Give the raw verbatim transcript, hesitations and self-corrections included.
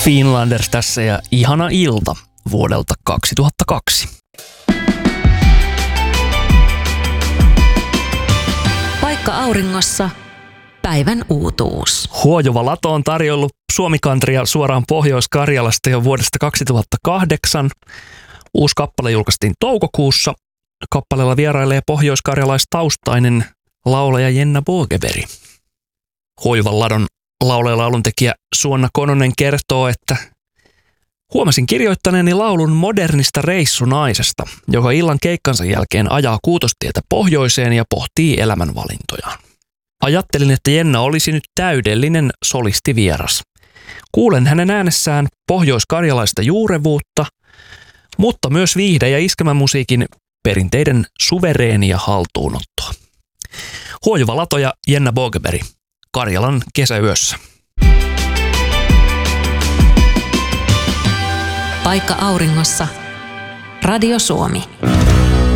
Finlanders tässä ja ihana ilta vuodelta kaksituhattakaksi. Paikka auringossa. Päivän uutuus. Huojova Lato on tarjollut Suomi-kantria suoraan Pohjois-Karjalasta jo vuodesta kaksituhattakahdeksan. Uusi kappale julkaistiin toukokuussa. Kappaleella vierailee pohjois-karjalaistaustainen laulaja Jenna Bogeberi. Huojovan Ladon laulaja-lauluntekijä Suonna Kononen kertoo, että huomasin kirjoittaneeni laulun modernista reissunaisesta, joka illan keikkansa jälkeen ajaa Kuutostietä pohjoiseen ja pohtii elämänvalintojaan. Ajattelin, että Jenna olisi nyt täydellinen solistivieras. Kuulen hänen äänessään pohjois-karjalaista juurevuutta, mutta myös viihde- ja iskelmämusiikin perinteiden suvereenia haltuunottoa. Huojova Lato ja Jenna Bogeberi Karjalan kesäyössä. Paikka auringossa. Radio Suomi.